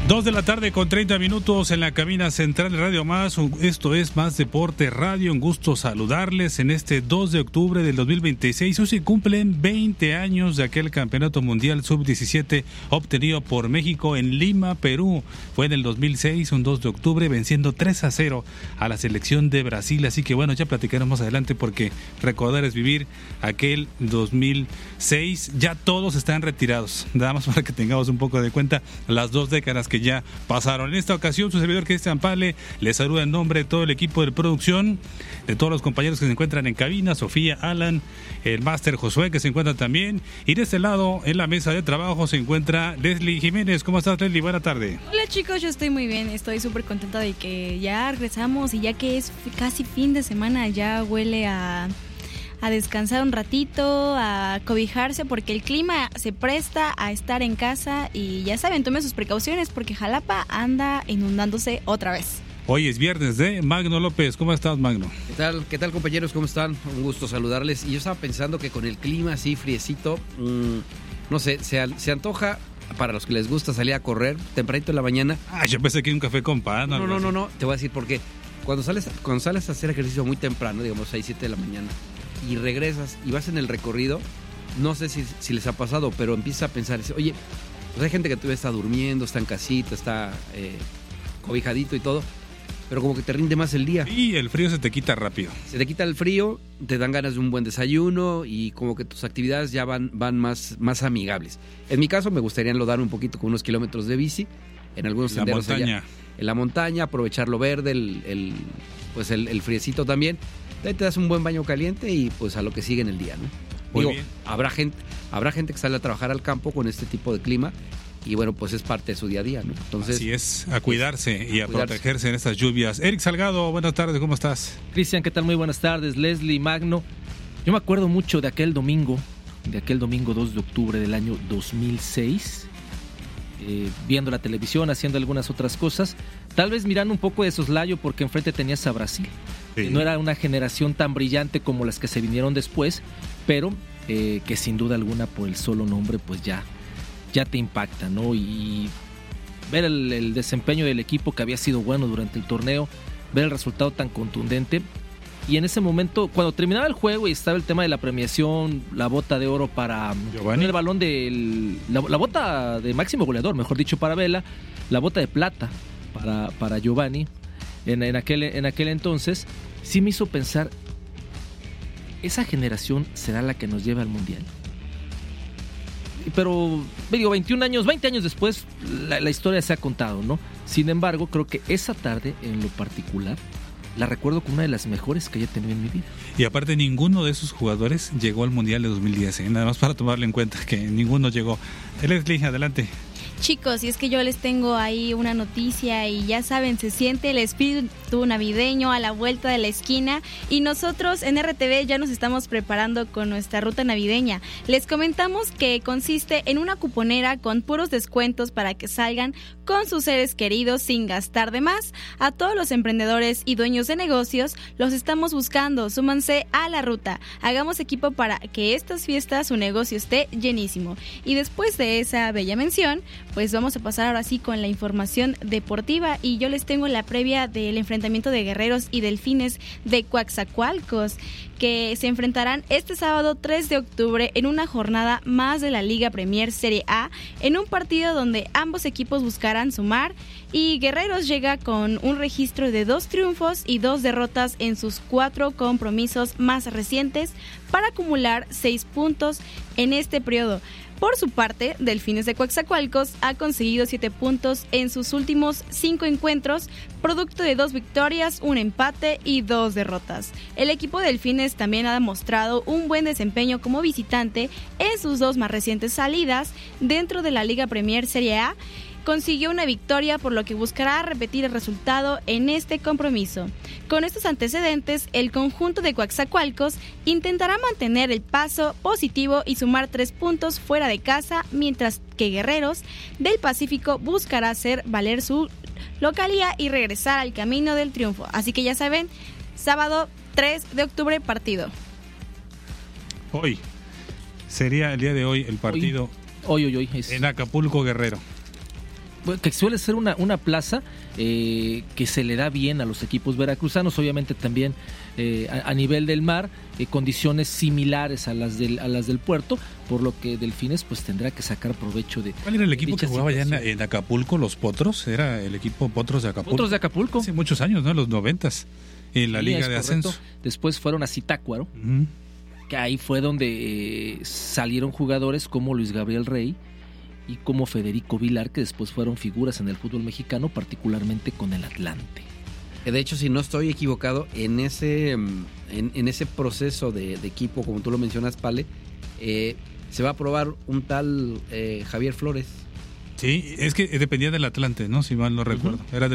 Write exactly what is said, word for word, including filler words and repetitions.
Dos de la tarde con treinta minutos en la cabina central de Radio Más. Esto es Más Deporte Radio. Un gusto saludarles en este dos de octubre del dos mil veintiséis. Hoy se cumplen veinte años de aquel campeonato mundial sub diecisiete obtenido por México en Lima, Perú. Fue en el dos mil seis, un dos de octubre, venciendo tres a cero a la selección de Brasil. Así que bueno, ya platicaremos más adelante porque recordar es vivir aquel dos mil seis. Ya todos están retirados. Nada más para que tengamos un poco de cuenta las dos décadas que que ya pasaron. En esta ocasión, su servidor Cristian Pale les saluda en nombre de todo el equipo de producción, de todos los compañeros que se encuentran en cabina, Sofía, Alan, el máster Josué, que se encuentra también, y de este lado, en la mesa de trabajo, se encuentra Leslie Jiménez. ¿Cómo estás, Leslie? Buena tarde. Hola, chicos, yo estoy muy bien, estoy súper contenta de que ya regresamos y ya que es casi fin de semana, ya huele a... a descansar un ratito, a cobijarse, porque el clima se presta a estar en casa y ya saben, tomen sus precauciones porque Jalapa anda inundándose otra vez. Hoy es viernes de Magno López. ¿Cómo estás, Magno? ¿Qué tal? ¿Qué tal, compañeros? ¿Cómo están? Un gusto saludarles. Y yo estaba pensando que con el clima así friecito, mmm, no sé, se, se antoja para los que les gusta salir a correr tempranito en la mañana. Ah, yo pensé que era un café con pan. No, no, no, no, no, te voy a decir por qué. Cuando sales, cuando sales a hacer ejercicio muy temprano, digamos seis, siete de la mañana, y regresas y vas en el recorrido, no sé si, si les ha pasado, pero empiezas a pensar, oye, pues hay gente que todavía está durmiendo, está en casita, está eh, cobijadito y todo, pero como que te rinde más el día. Y el frío se te quita rápido. Se te quita el frío, te dan ganas de un buen desayuno y como que tus actividades ya van, van más, más amigables. En mi caso me gustaría enlodar un poquito con unos kilómetros de bici, en algunos la senderos montaña. allá, en la montaña, aprovechar lo verde, el, el, pues el, el friecito también. Ahí te das un buen baño caliente y pues a lo que sigue en el día, ¿no? Muy Digo, bien. habrá gente, habrá gente que sale a trabajar al campo con este tipo de clima y bueno, pues es parte de su día a día, ¿no? Entonces, así es, a cuidarse y a, a cuidarse. protegerse en estas lluvias. Eric Salgado, buenas tardes, ¿cómo estás? Cristian, ¿qué tal? Muy buenas tardes. Leslie, Magno. Yo me acuerdo mucho de aquel domingo, de aquel domingo dos de octubre del año dos mil seis, eh, viendo la televisión, haciendo algunas otras cosas, tal vez mirando un poco de soslayo porque enfrente tenías a Brasil. Sí. No era una generación tan brillante como las que se vinieron después, pero eh, que sin duda alguna por el solo nombre pues ya, ya te impacta, ¿no? Y ver el, el desempeño del equipo que había sido bueno durante el torneo, ver el resultado tan contundente. Y en ese momento, cuando terminaba el juego y estaba el tema de la premiación, la bota de oro para Giovanni, el balón de la, la bota de máximo goleador, mejor dicho, para Vela, la bota de plata para, para Giovanni, en, en, aquel, en aquel entonces, sí me hizo pensar, ¿esa generación será la que nos lleve al Mundial? Pero, digo, veintiún años, veinte años después, la, la historia se ha contado, ¿no? Sin embargo, creo que esa tarde, en lo particular, la recuerdo como una de las mejores que haya tenido en mi vida. Y aparte, ninguno de esos jugadores llegó al Mundial de dos mil diez, ¿eh? Nada más para tomarlo en cuenta que ninguno llegó. Leslie, adelante. Chicos, y es que yo les tengo ahí una noticia y ya saben, se siente el espíritu navideño a la vuelta de la esquina y nosotros en R T V ya nos estamos preparando con nuestra ruta navideña. Les comentamos que consiste en una cuponera con puros descuentos para que salgan con sus seres queridos sin gastar de más. A todos los emprendedores y dueños de negocios los estamos buscando, súmanse a la ruta. Hagamos equipo para que estas fiestas su negocio esté llenísimo. Y después de esa bella mención, pues vamos a pasar ahora sí con la información deportiva y yo les tengo la previa del enfrentamiento de Guerreros y Delfines de Coatzacoalcos, que se enfrentarán este sábado tres de octubre en una jornada más de la Liga Premier Serie A, en un partido donde ambos equipos buscarán sumar, y Guerreros llega con un registro de dos triunfos y dos derrotas en sus cuatro compromisos más recientes para acumular seis puntos en este periodo. Por su parte, Delfines de Coatzacoalcos ha conseguido siete puntos en sus últimos cinco encuentros, producto de dos victorias, un empate y dos derrotas. El equipo de Delfines también ha demostrado un buen desempeño como visitante en sus dos más recientes salidas dentro de la Liga Premier Serie A. Consiguió una victoria, por lo que buscará repetir el resultado en este compromiso. Con estos antecedentes, el conjunto de Coatzacoalcos intentará mantener el paso positivo y sumar tres puntos fuera de casa, mientras que Guerreros del Pacífico buscará hacer valer su localía y regresar al camino del triunfo. Así que ya saben, sábado tres de octubre partido. Hoy sería el día de hoy el partido hoy, hoy, hoy, es... en Acapulco, Guerrero. que suele ser una, una plaza eh, que se le da bien a los equipos veracruzanos, obviamente también eh, a, a nivel del mar, eh, condiciones similares a las del a las del puerto, por lo que Delfines pues tendrá que sacar provecho de. ¿Cuál era el equipo que jugaba situación? allá en, en Acapulco, los Potros? Era el equipo Potros de Acapulco. Potros de Acapulco. Hace muchos años, ¿no? En los noventas, en la sí, Liga de correcto. Ascenso. Después fueron a Zitácuaro, Uh-huh. que ahí fue donde eh, salieron jugadores como Luis Gabriel Rey y como Federico Vilar, que después fueron figuras en el fútbol mexicano, particularmente con el Atlante. De hecho, si no estoy equivocado, en ese en, en ese proceso de, de equipo, como tú lo mencionas, Pale, eh, se va a probar un tal eh, Javier Flores. Sí, es que dependía del Atlante, ¿no? Si mal no recuerdo. Uh-huh. Era